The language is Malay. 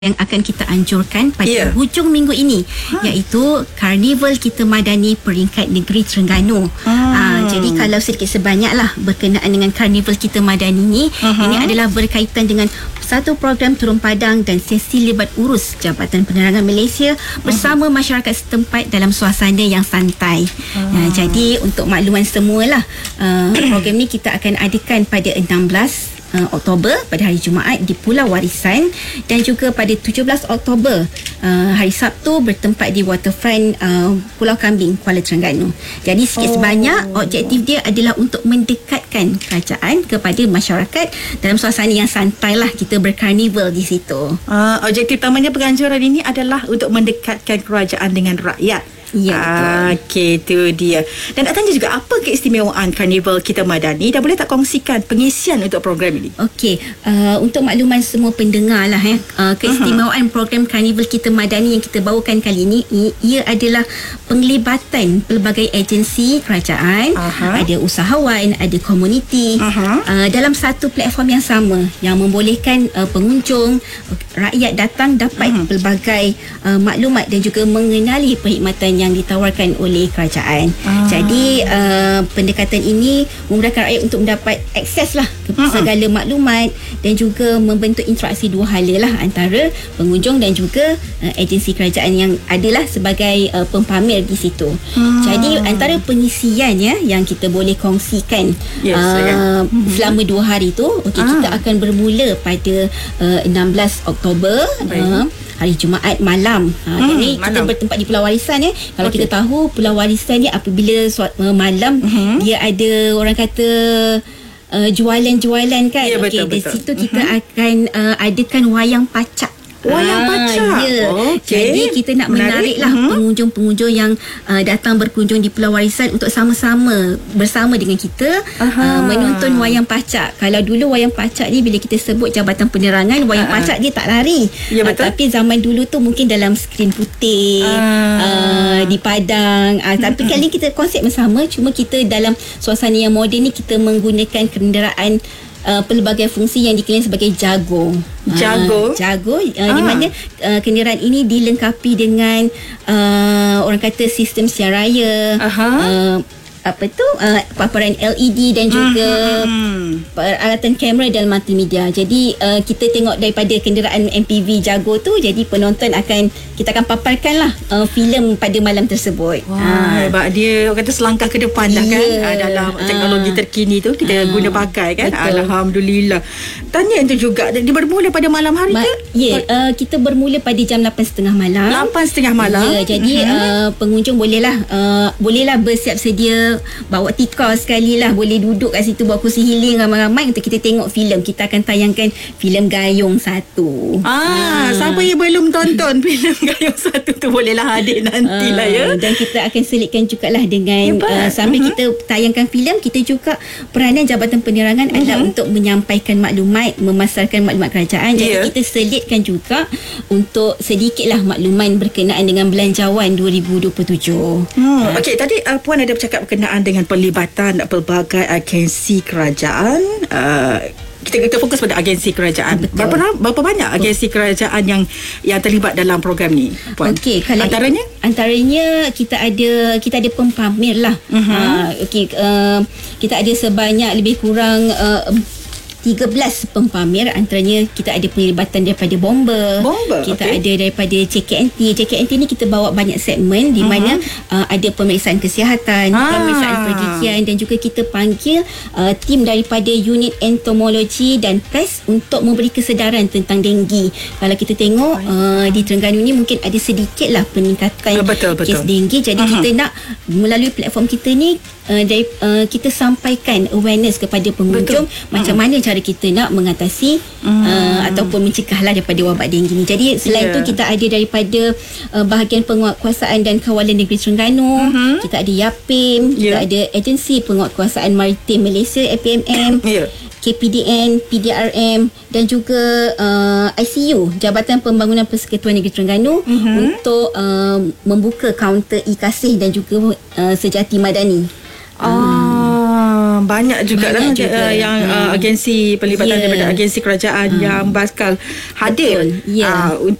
yang akan kita anjurkan pada hujung minggu ini, iaitu Karnival Kita Madani Peringkat Negeri Terengganu. Jadi kalau sedikit sebanyaklah berkenaan dengan Karnival Kita Madani ini, ini adalah berkaitan dengan satu program turun padang dan sesi libat urus Jabatan Penerangan Malaysia bersama masyarakat setempat dalam suasana yang santai. Jadi untuk makluman semualah, program ni kita akan adakan pada 16 Oktober pada hari Jumaat di Pulau Warisan, dan juga pada 17 Oktober hari Sabtu bertempat di Waterfront Pulau Kambing, Kuala Terengganu. Jadi sikit sebanyak objektif dia adalah untuk mendekatkan kerajaan kepada masyarakat dalam suasana yang santai lah, kita berkarnival di situ. Objektif utamanya penganjuran ini adalah untuk mendekatkan kerajaan dengan rakyat. Ya, betul. Okey, itu dia. Dan nak tanya juga, apa keistimewaan Karnival Kita Madani, dan boleh tak kongsikan pengisian untuk program ini? Okey, untuk makluman semua pendengar lah, keistimewaan program Karnival Kita Madani yang kita bawakan kali ini, ia adalah penglibatan pelbagai agensi kerajaan, ada usahawan, ada komuniti, dalam satu platform yang sama, yang membolehkan pengunjung, rakyat datang dapat pelbagai maklumat dan juga mengenali perkhidmatan yang ditawarkan oleh kerajaan. Jadi pendekatan ini memudahkan rakyat untuk mendapat akses lah ke segala maklumat dan juga membentuk interaksi dua hala lah antara pengunjung dan juga agensi kerajaan yang adalah sebagai pempamer di situ. Jadi antara pengisian yang kita boleh kongsikan selama 2 hari tu, kita akan bermula pada 16 Oktober hari Jumaat malam. Jadi kita bertempat di Pulau Warisan. Kalau kita tahu Pulau Warisan ni apabila malam dia ada orang kata jualan-jualan kan. Betul. Di situ kita akan adakan wayang pacak. Wayang pacak. Jadi kita nak menariklah pengunjung-pengunjung yang datang berkunjung di Pulau Warisan untuk sama-sama bersama dengan kita menonton wayang pacak. Kalau dulu wayang pacak ni bila kita sebut Jabatan Penerangan, wayang pacak dia tak lari. Tapi zaman dulu tu mungkin dalam skrin putih di padang. Tapi kali ni kita konsep bersama, cuma kita dalam suasana yang moden ni kita menggunakan kenderaan pelbagai fungsi yang dikenali sebagai jago. Di mana kenderaan ini dilengkapi dengan orang kata sistem siar raya, paparan LED dan juga peralatan kamera dan multimedia. Jadi kita tengok daripada kenderaan MPV Jago tu, jadi penonton kita akan paparkan lah filem pada malam tersebut. Sebab dia orang kata selangkah ke depan dah kan, dalam teknologi terkini tu kita guna pakai kan. Betul. Alhamdulillah. Tanya itu juga, dia bermula pada malam hari ke? Kita bermula pada jam 8.30 malam. 8.30 malam. Jadi pengunjung bolehlah bersiap sedia, bawa tikar sekali lah, boleh duduk kat situ, bawa kursi healing ramai-ramai untuk kita tengok filem. Kita akan tayangkan filem Gayung 1. Siapa yang belum tonton filem Gayung 1 tu bolehlah hadir nantilah dan kita akan selitkan jugalah dengan sambil kita tayangkan filem, kita juga peranan Jabatan Penerangan adalah untuk menyampaikan maklumat, memasarkan maklumat kerajaan. Jadi kita selitkan juga untuk sedikitlah makluman berkenaan dengan belanjawan 2027. Okey, tadi Puan ada bercakap berkenaan dengan pelibatan pelbagai agensi kerajaan. Kita fokus pada agensi kerajaan. Berapa banyak agensi kerajaan yang terlibat dalam program ni, Puan? Okey, kalau antaranya kita ada pempamer lah. Kita ada sebanyak lebih kurang 13 pempamer. Antaranya kita ada penglibatan daripada bomba. Kita ada daripada JKNT ni kita bawa banyak segmen di mana ada pemeriksaan kesihatan, pemeriksaan pendidikan, dan juga kita panggil tim daripada unit entomologi dan pes untuk memberi kesedaran tentang denggi. Kalau kita tengok di Terengganu ni mungkin ada sedikitlah peningkatan kes denggi. Jadi kita nak melalui platform kita ni kita sampaikan awareness kepada pengunjung macam mana cara kita nak mengatasi ataupun mencegahlah daripada wabak denggi ni. Jadi selain tu kita ada daripada bahagian penguatkuasaan dan kawalan negeri Terengganu, kita ada YAPIM, kita ada Agensi Penguatkuasaan Maritim Malaysia APMM, KPDN, PDRM dan juga ICU, Jabatan Pembangunan Persekutuan Negeri Terengganu, untuk membuka kaunter e-Kasih dan juga Sejati Madani. banyak jugalah yang agensi pelibatan daripada agensi kerajaan yang bakal hadir